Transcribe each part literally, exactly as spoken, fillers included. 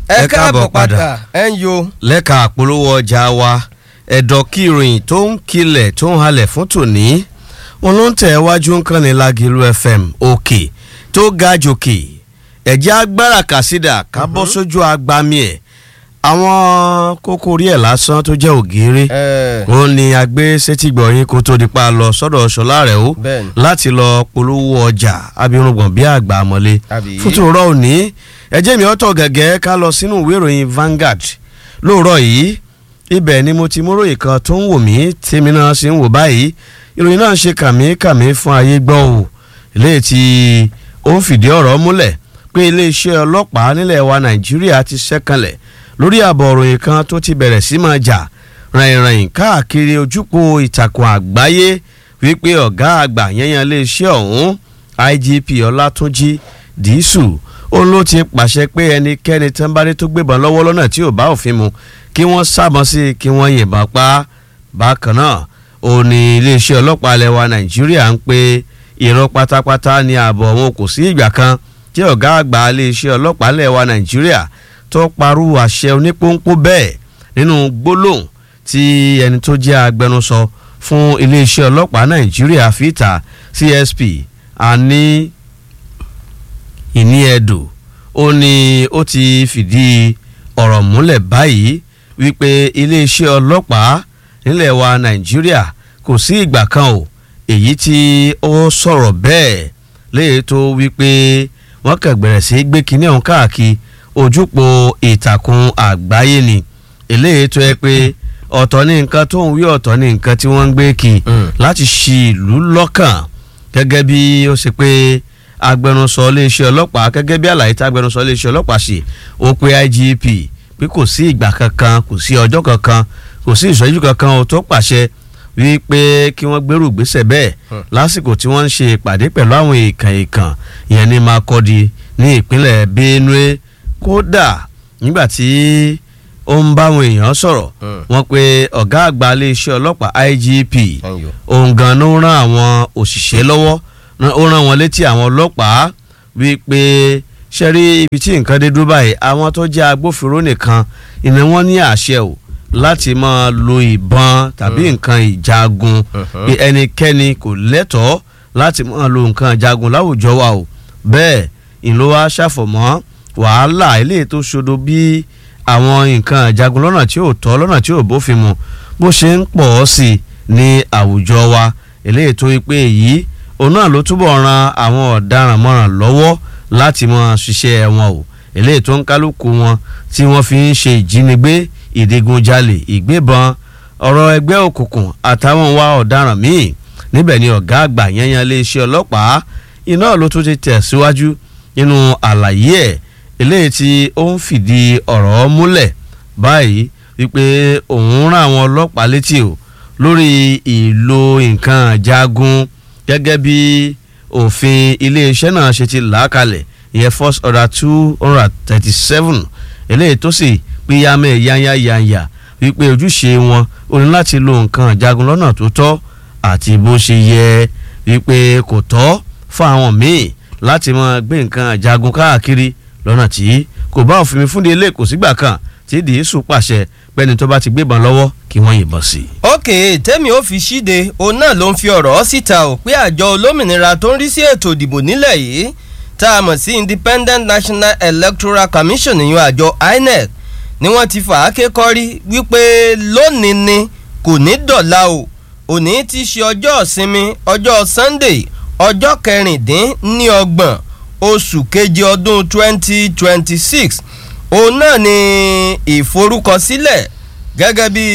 ẹ káàbọ̀ padà ẹ ń yo. lẹ́ka àpolówó ọjà wa ẹ̀dọ̀ kí ìròyìn tó ń kilẹ̀ tó ń halẹ̀ fún tòní wọn ló ń tẹ̀ wájú ń kàn ní Lágìlú F M òkè tó ga jòkè ẹ̀jẹ̀ agbára kàsídà ká bọ́ sójú agbami ẹ̀ àwọn kókó orí ẹ̀ lásán tó jẹ́ ògiri ó ní agbé sétígbọ̀yìn kó tó di pa lọ sọ́dọ̀ Ṣọlá rẹ̀ ó láti lọ polówó ọjà abirùngbọ̀n bí àgbà àmọ́lé fún tòrọ́ òní ẹjẹ́ mi ọ̀tọ̀ gẹ́gẹ́ ká lọ sínú ìwé ìròyìn Vanguard lóòrọ̀ yìí ibẹ̀ ni mo ti mú ròyìn kan tó ń wò mí tèmi náà sì ń wò báyìí ìròyìn náà ń ṣe kàmíkàmí fún ayé gbọ́ ò eléyìí tí ó ń fìdí ọ̀rọ̀ múlẹ̀ pé iléeṣẹ́ ọlọ́pàá nílẹ̀ wa Nàìjíríà ti ṣẹ́kànlẹ̀ lórí àbọ̀ ìròyìn kan tó ti bẹ̀rẹ̀ sí máa jà ràìnràìn káàkiri ojúpọ̀ ìtàkùn àgbáyé wípé ọ̀gá àgbà yẹnyẹn iléeṣẹ́ ọ̀hún I G P Ọlátúnjí Dìísù òun ló ti pàṣẹ pé ẹnikẹ́ni tán bá rí tó gbébọn lọ́wọ́ lọ́nà tí ò bá òfin mu kí wọ́n sábọn sí kí wọ́n yìnbọn pa bákan náà ó ní iléeṣẹ́ ọlọ́pàá ilẹ̀ wa Nàìjíríà ń pé irọ́ pátápátá ní ààbọ̀ wọn kò sí ìgbà kan tí ọ̀gá àgbà iléeṣẹ́ ọlọ́pàá ilẹ̀ wa Nàìjíríà tó parú àṣẹ onípòǹpò bẹ́ẹ̀ nínú gbólóhùn tí ẹni tó jẹ́ agbẹnusọ fún iléeṣẹ́ ọlọ́pàá Nàìjíríà fìtà C S P àní ìní ẹ̀dùn ó ní ó ti fìdí ọ̀rọ̀ múlẹ̀ báyìí wípé iléeṣẹ́ ọlọ́pàá nílẹ̀ wa Nàìjíríà kò sí ìgbà kan o èyí tí ó sọ̀rọ̀ bẹ́ẹ̀ léyìí tó wípé wọ́n kàn bẹ̀rẹ̀ sí gbé kinní ọ̀hún káàkiri ojúpọ̀ ìtàkùn àgbáyé ni eléyìí tó yẹ pé ọ̀tọ̀ ní nǹkan tó ń wí ọ̀tọ̀ ní nǹkan tí wọ́n ń gbé kì láti ṣì ìlú lọ́kàn gẹ́gẹ́ bí ó ṣe pé agbẹnusọ iléeṣẹ́ ọlọ́pàá gẹ́gẹ́ bí àlàyé tí agbẹnusọ iléeṣẹ́ ọlọ́pàá ṣe ó pé I G P pé kò sí ìgbà kankan kò sí ọjọ́ kankan kò sí ìṣẹ́jú kankan ó tó pàṣẹ wípé kí wọ́n gbérù gbèsè bẹ́ẹ̀ lásìkò tí wọ́n ń ṣe ìpàdé pẹ̀lú àwọn èèkàn èèkàn ìyẹn ní Makurdi ní ìpínlẹ̀ Benue kódà nígbà tí ó ń bá àwọn èèyàn sọ̀rọ̀ wọ́n pé ọ̀gá àgbà iléeṣẹ́ ọlọ́pàá I G P òun gan ló rán àwọn òṣìṣẹ́ lọ́wọ́ ó rán wọn létí àwọn ọlọ́pàá wípé ṣẹ́rí ibi tí nǹkan dé dúró báyìí àwọn tó jẹ́ agbófinró nìkan ìní wọ́n ní àṣẹ o láti máa lo ìbọn tàbí nǹkan ìjagun pé ẹnikẹ́ni kò lẹ́tọ̀ọ́ láti máa lo nǹkan ìjagun láwùjọ wa o bẹ́ẹ̀ ìlú wa ṣàfọ̀mọ́ wàhálà eléyìí tó ṣodo bí àwọn nǹkan ìjagun lọ́nà tí ò tọ́ lọ́nà tí ò bófin mu bó ṣe ń pọ̀ ọ́ sí ní àwùjọ wa eléyìí tó wípé èyí òun náà ló túbọ̀ ran àwọn ọ̀daràn mọ́ràn lọ́wọ́ láti máa ṣiṣẹ́ wọn o eléyìí tó ń kálukú wọn tí wọ́n fi ń ṣe ìjínigbé ìdigunjalè ìgbébọn ọ̀rọ̀ ẹgbẹ́ òkùnkùn àtàwọn wa ọ̀daràn míì níbẹ̀ ni ọ̀gá àgbà yẹnyẹn iléeṣẹ́ ọlọ́pàá iná ló tún ti tẹ̀síwájú nínú àlàyé ẹ̀ eléyìí tí ó ń fìdí ọ̀rọ̀ múlẹ̀ báyìí wípé òun rán àwọn ọlọ́pàá létí o lórí ìlò nǹkan jagun gẹ́gẹ́ bí òfin iléeṣẹ́ náà ṣe ti là á kalẹ̀ ìyẹn first order two hundred thirty seven eléyìí tó sì pínyàmẹ́ yányáyányá wípé ojúṣe wọn ò ní láti lo nǹkan jagun lọ́nà tó tọ́ àti bó ṣe yẹ wípé kò tọ́ fún àwọn míì láti máa gbé nǹkan jagun káàkiri lọ́nà tí kò bá òfin mi fúnde ilé kò sígbà kan tí Dìísù pàṣẹ pẹ́ni tó bá ti gbébọn lọ́wọ́ kí wọ́n yìnbọn sí. ókè tẹ́mi ó fi ṣíde òun náà ló ń fi ọ̀rọ̀ síta ò pé àjọ olómìnira tó ń rí sí ètò ìdìbò nílẹ̀ yìí tá a mọ̀ sí Independent National Electoral Commission ìyẹn àjọ I N E C ni wọ́n ti fà á ké kọ́rí wípé lónìí ni kò ní dọ̀la o òní ti ṣe ọjọ́ ìsinmi ọjọ́ Sunday ọjọ́ kẹrìndínlọ́gbọ̀n oṣù keje ọdún twenty twenty six òun náà ni ìforúkọsílẹ̀ gẹ́gẹ́ bí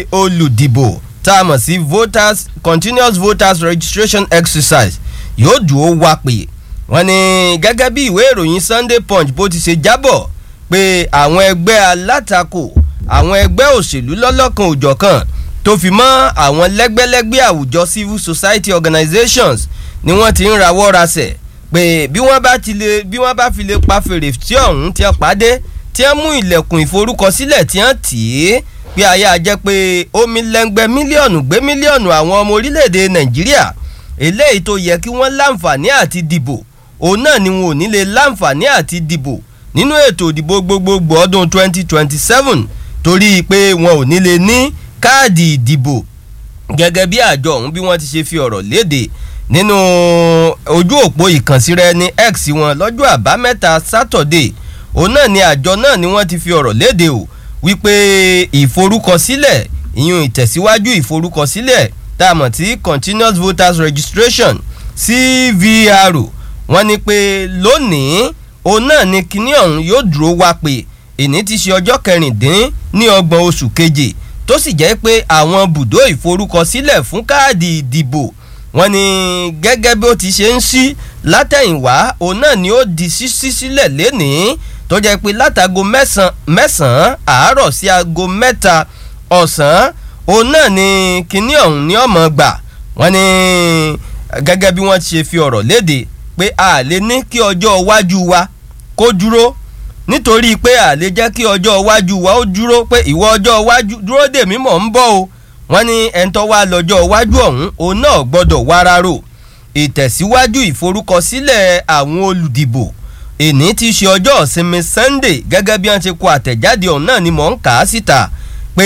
olùdìbò tá a mọ̀ sí voters continuous voters registration exercise yóò dùn ó wá pé wọ́n ní gẹ́gẹ́ bí ìwé ìròyìn Sunday Punch bó ti ṣe jábọ̀ pé àwọn ẹgbẹ́ alátakò àwọn ẹgbẹ́ òṣèlú lọ́lọ́kan òjọ̀kan tó fi mọ́ àwọn lẹ́gbẹ́lẹ́gbẹ́ àwùjọ civil society organizations ni wọ́n ti ń rawọ́ rasẹ̀ pé bí wọ́n bá ti lè bí wọ́n bá fi lè pa fèrè tí ọ̀hún tí wọ́n pàdé tí wọ́n mú ilẹ̀kùn ìforúkọsílẹ̀ tí wọ́n tì í pé ayé ajẹ́ pé omi lẹ́ngbẹ́ mílíọ̀nù gbé mílíọ̀nù àwọn ọmọ orílẹ̀-èdè Nàìjíríà eléyìí tó yẹ kí wọ́n láǹfààní àti dìbò òun náà ni wọn ò ní lè láǹfààní àti dìbò nínú ètò ìdìbò gbogbogbò ọdún twenty twenty seven torí pé wọn ò ní lè ní káàdì ìdìbò gẹ́gẹ́ bí àjọ ọ̀hún bí wọ́n ti ṣe fi ọ̀rọ̀ léde nínú ojú òpó ìkànsíra ẹni X wọn lọ́jọ́ àbámẹ́ta Saturday òun náà ni àjọ náà ni wọ́n ti fi ọ̀rọ̀ léde o wípé ìforúkọsílẹ̀ ìyún ìtẹ̀síwájú ìforúkọsílẹ̀ tá a mọ̀ sí continuous voters registration C V R wọ́n ní pé lónìí òun náà ni kinní ọ̀hún yóò dúró wá pé èní ti ṣe ọjọ́ kẹrìndín ní ọgbọ̀n oṣù keje tó sì jẹ́ pé àwọn bùdó ìforúkọsílẹ̀ fún káàdì ìdìbò wọ́n ní gẹ́gẹ́ bí ó ti ṣe ń ṣí látẹ̀yìnwá òun náà ni ó di ṣíṣí sílẹ̀ lénìí tó jẹ́ pé látago mẹ́sàn-án àárọ̀ sí aago mẹ́ta ọ̀sán òun náà ni kinní ọ̀hún ní ọmọ gbà wọ́n ní gẹ́gẹ́ bí wọ́n ti ṣe fi ọ̀rọ̀ léde pé a lè ní kí ọjọ́ iwájú wa kó dúró nítorí pé a lè jẹ́ kí ọjọ́ iwájú wa ó dúró pé ìwọ ọjọ́ iwájú dúró dè mí mọ̀ ń bọ̀ o wọ́n ní ẹ̀ńtọ́ wa lọ́jọ́ iwájú ọ̀hún òun náà gbọ́dọ̀ wárárò ìtẹ̀síwájú ìforúkọsílẹ̀ àwọn olùdìbò èní ti ṣe ọjọ́ ìsinmi Sunday gẹ́gẹ́ bí wọ́n ti kọ àtẹ̀jáde ọ̀hún náà ni mò ń kà á síta pé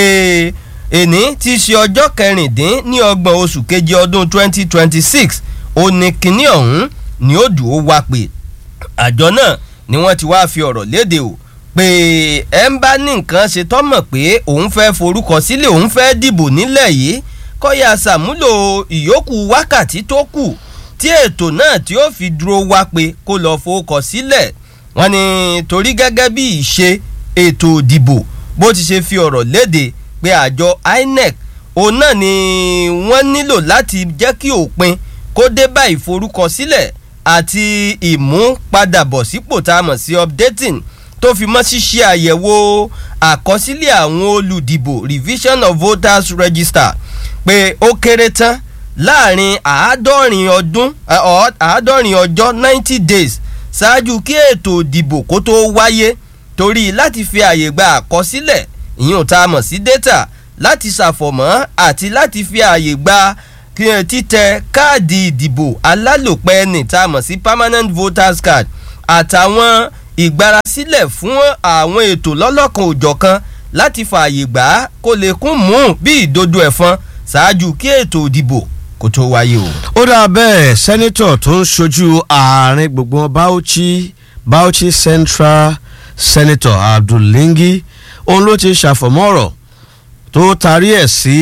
èní ti ṣe ọjọ́ kẹrìndín ní ọgbọ̀n oṣù keje ọdún twenty twenty six òní kìíní ọ̀hún ni ó dùn ó wá pé àjọ náà ni wọ́n ti wá fi ọ̀rọ̀ léde o pé ẹ ń bá ní nǹkan ṣe tọ́mọ̀ pé òun fẹ́ forúkọ sílẹ̀ òun fẹ́ dìbò nílẹ̀ yìí kó yá ṣàmúlò ìyókù wákàtí tó kù tí ètò náà tí ó fi dúró wá pé kó lọ forúkọ sílẹ̀ wọ́n ní torí gẹ́gẹ́ bí ìṣe ètò ìdìbò bó ti ṣe fi ọ̀rọ̀ léde pé àjọ I N E C òun náà ni wọ́n nílò láti jẹ́ kí òpin kó dé bá ìforúkọsílẹ̀ àti ìmúpadàbọ̀sípò tá a mọ̀ sí updating tó fi mọ́ ṣíṣe àyẹ̀wò àkọsílẹ̀ àwọn olùdìbò revision of voters register pé ó kéré tán láàrin àádọ́rin ọdún àádọ́rin ọjọ́ ninety days ṣáájú kí ètò ìdìbò kó tó wáyé torí láti fi àyè gba àkọsílẹ̀ ìyún tá a mọ̀ sí data láti ṣàfọ̀mọ́ àti láti fi àyè gba títẹ káàdì ìdìbò alálòpẹ́ ní tá a mọ̀ sí permanent voters card àtàwọn ìgbárasílẹ̀ fún àwọn ètò lọ́lọ́kan òjọ̀kan láti fààyè gbà kó lè kún mú bí ìdodo ẹ̀fọn ṣáájú kí ètò ìdìbò kó tó wáyé o. ó dà bẹ́ẹ̀ sẹ́nitọ̀ tó ń ṣojú ààrin gbùngbùn Bauchi Bauchi Central Senator Abdullingi òun ló ti ṣàfọ̀mọ́ ọ̀rọ̀ tó tarí ẹ̀ sí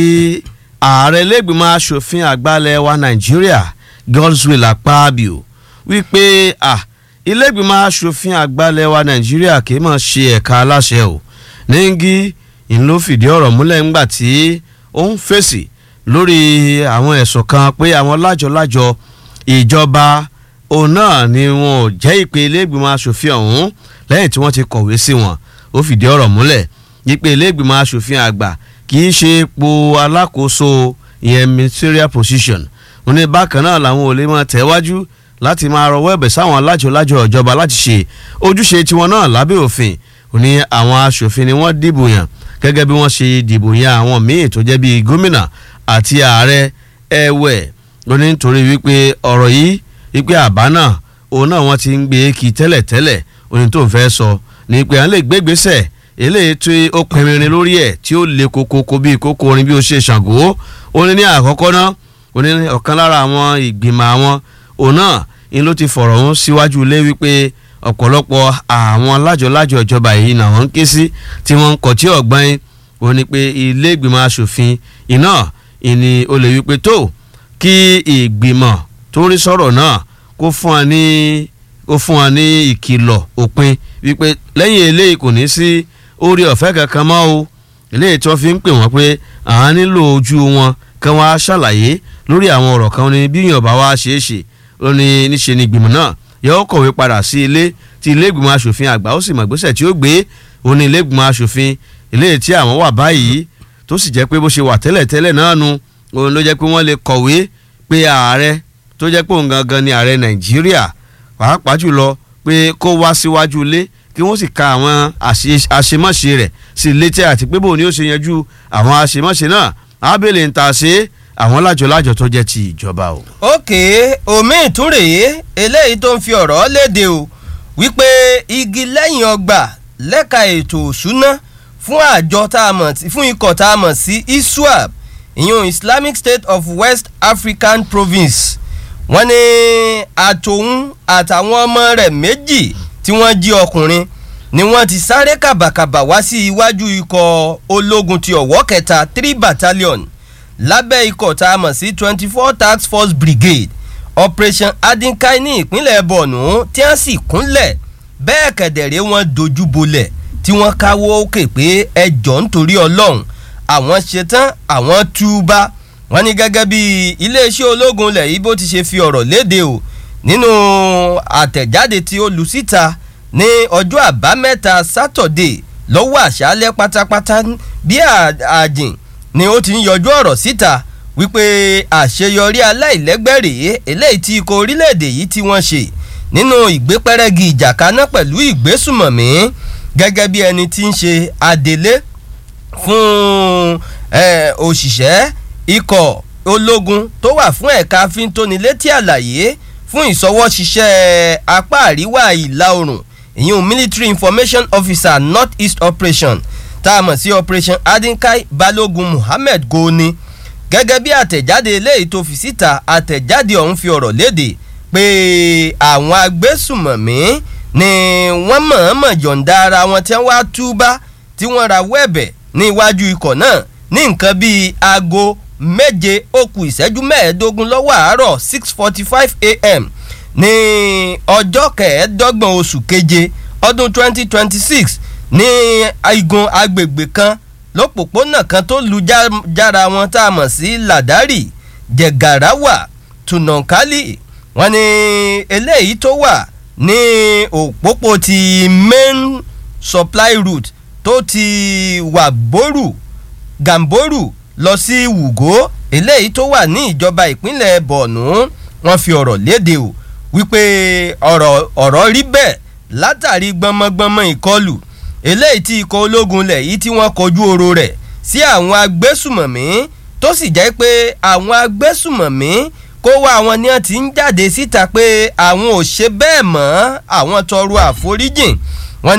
ààrẹ lẹ́gbìmọ̀ aṣòfin àgbàlẹ̀ wa Nàìjíríà Godswill Akpabio wípé ah ilé-ìgbìmọ̀ aṣòfin àgbàlẹ̀ wa Nàìjíríà kì í mọ̀ ṣe ẹ̀ka aláṣẹ o Nengi ń ló fìdí ọ̀rọ̀ múlẹ̀ ńgbà tí ó ń fèsì lórí àwọn ẹ̀sùn kan pé àwọn lájọ-lájọ ìjọba òun náà ni wọn ò jẹ́ ìpè ilé-ìgbìmọ̀ aṣòfin ọ̀hún lẹ́yìn tí wọ́n ti kọ̀wé sí wọn ó fìdí ọ̀rọ̀ múlẹ̀ ìpè ilé-ìgbìmọ̀ aṣòfin àgbà kì í ṣe ipò alákòóso ìyẹn ministerial position wọn ní bákan náà làwọn ò lè máa tẹ̀wájú láti máa rọwọ́ ẹ̀bẹ̀ sáwọn alájọ-lájọ ìjọba láti ṣe ojúṣe tiwọn náà lábẹ́ òfin òní àwọn aṣòfin ni wọ́n dìbò yàn gẹ́gẹ́ bí wọ́n ṣe dìbò yàn àwọn míì tó jẹ́ bíi gómìnà àti ààrẹ ẹ̀wẹ̀ lóní nítorí wípé ọ̀rọ̀ yìí wípé àbá náà òun náà wọ́n ti ń gbé kí tẹ́lẹ̀tẹ́lẹ̀ òní tó ń fẹ́ sọ ní pé à ń lè gbégbèsè eléyìí tí ó pinrin lórí ẹ̀ tí ó le kokoko bíi kókó orin bí ó ṣe ṣàgó ó ní ní àkọ́kọ́ náà ó ní ọ̀kan lára àwọn ìgbìmọ̀ àwọn òun náà ń ló ti fọ̀rọ̀ wọn síwájú lé wípé ọ̀pọ̀lọpọ̀ àwọn lájọ-lájọ ìjọba yìí náà wọ́n ń ké sí tí wọ́n ń kọ̀ tí ọ̀gbọ́n yín ó ní pé ilé ìgbìmọ̀ asòfin iná ìní ó lè wípé tó kí ìgbìmọ̀ tó rí sọ̀rọ̀ náà kó fún wa ní kó fún wa ní ìkìlọ̀ òpin wípé lẹ́yìn eléyìí kò ní sí orí ọ̀fẹ́ kankan mọ́ o eléyìí tí wọ́n fi ń pè wọ́n pé àwọn nílò ojú wọn kí wọ́n á ṣàlàyé lórí àwọn ọ̀rọ̀ kan ní bí yàn bá wá ṣe é ṣe ó ní níṣe ni ìgbìmọ̀ náà yóò kọ̀wé padà sí ilé tí ilé ìgbìmọ̀ asòfin àgbà ó sì mọ̀ gbèsè tí ó gbé ó ní ilé ìgbìmọ̀ asòfin eléyìí tí àwọn wà báyìí tó sì jẹ́ pé bó ṣe wà tẹ́lẹ̀tẹ́lẹ̀ náà nu òun ló jẹ́ pé wọ́n lè kọ̀wé pé ààrẹ tó jẹ́ pé òun gangan ni ààrẹ Nàìjíríà pàápàá jùlọ pé kó wá síwájú ilé kí wọ́n sì ka àwọn àṣemáṣe rẹ̀ sí létí àti pé bóun ni ó ṣe yanjú àwọn àṣemáṣe náà ábẹ́lẹ̀ ń ta ṣe àwọn lájọ-lájọ tó jẹ́ ti ìjọba o. òkè omi ìtúrè eléyìí tó ń fi ọ̀rọ̀ léde o wípé igi lẹ́yìn ọgbà lẹ́ka ètò òṣùná fún àjọ tá a mọ̀ fún ikọ̀ tá a mọ̀ sí iswap ìyún Islamic State of West African Province wọ́n ní àtòun àtàwọn ọmọ rẹ̀ méjì tí wọ́n jí ọkùnrin ni wọ́n ti sáré kàbàkàbà wá sí iwájú ikọ̀ ológun ti ọ̀wọ́ kẹta three battalion lábẹ́ ikọ̀ tá a mọ̀ sí twenty four task force brigade operation adinkai ní ìpínlẹ̀ Borno tí wọ́n sì kúnlẹ̀ bẹ́ẹ̀ kẹ̀dẹ̀rẹ́ wọn dojú bolẹ̀ tí wọ́n káwọ́ òkè pé ẹjọ́ nítorí ọlọ́run àwọn ṣetán àwọn túbá wọ́n ní gẹ́gẹ́ bí iléeṣẹ́ ológun ilẹ̀ yìí bó ti ṣe fi ọ̀rọ̀ léde o nínú àtẹ̀jáde tí ó lu síta ní ọjọ́ àbámẹ́ta sátọ̀dé lọ́wọ́ àṣálẹ́ pátápátá bí àjìn ni ó ti ń yọjú ọ̀rọ̀ síta wípé àṣeyọrí aláìlẹ́gbẹ̀rẹ̀ eléyìí tí ikọ̀ orílẹ̀-èdè yìí tí wọ́n ṣe nínú ìgbépẹ́rẹ́gì ìjàkaná pẹ̀lú ìgbésùmọ̀mí gẹ́gẹ́ bí ẹni tí ń ṣe adelé fún òṣìṣẹ́ ikọ̀ ológun tó wà fún ẹ̀ka fíntónilétí àlàyé fún ìṣọwọ́ṣiṣẹ́ apá àríwá ìlà oòrùn ìyún military information officer north east operation tá a mọ̀ sí operation adinkai balógun muhammed goni gẹ́gẹ́ bí àtẹ̀jáde eléyìí tó fi síta àtẹ̀jáde ọ̀hún fi ọ̀rọ̀ léde pé àwọn agbésùmọ̀mí ni wọ́n mọ̀ọ́mọ̀ yọ̀ǹda ara wọn tí wọ́n wá túbá tí wọ́n ra wẹ́ẹ̀bẹ̀ ní iwájú ikọ̀ náà ní nǹkan bíi aago méje ó kù ìṣẹ́jú mẹ́ẹ̀ẹ́dógún lọ́wọ́ àárọ̀ six forty five a.m. ní ọjọ́ kẹẹ̀ẹ́dọ́gbọ̀n oṣù keje ọdún twenty twenty six ní igun agbègbè kan lọ́pòpónà kan tó lu jára wọn tá a mọ̀ sí Ladari Jẹ̀gàráwà Tunankali wọ́n ní eléyìí tó wà ní òpópó ti main supply route tó ti wà bóru Gamboru lọ sí Wùgó eléyìí tó wà ní ìjọba ìpínlẹ̀ Borno wọ́n fi ọ̀rọ̀ léde o wípé ọ̀rọ̀ ọ̀rọ̀ rí bẹ́ẹ̀ látàrí gbọmọgbọmọ ìkọlù eléyìí tí ikọ̀ ológun lẹ̀ yìí tí wọ́n kojú oró rẹ̀ sí àwọn agbésùmọ̀mí tó sì jẹ́ pé àwọn agbésùmọ̀mí kó wá àwọn ní wọ́n ti ń jáde síta pé àwọn ò ṣe bẹ́ẹ̀ mọ́ àwọn tọrọ àforíjìn